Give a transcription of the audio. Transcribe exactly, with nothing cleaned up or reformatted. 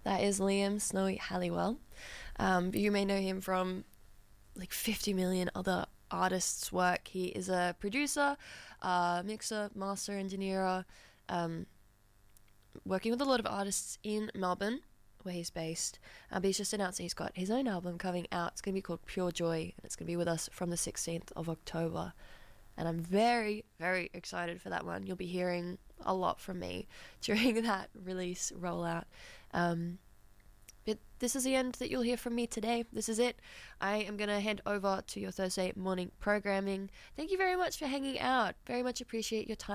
That is Liam Snowy Halliwell. Um, you may know him from like fifty million other artists' work. He is a producer, uh, mixer, master engineer, um, working with a lot of artists in Melbourne, where he's based. Um, but he's just announced that he's got his own album coming out. It's going to be called Pure Joy, and it's going to be with us from the sixteenth of October. And I'm very, very excited for that one. You'll be hearing a lot from me during that release rollout. Um, but this is the end that you'll hear from me today. This is it. I am going to head over to your Thursday morning programming. Thank you very much for hanging out. Very much appreciate your time.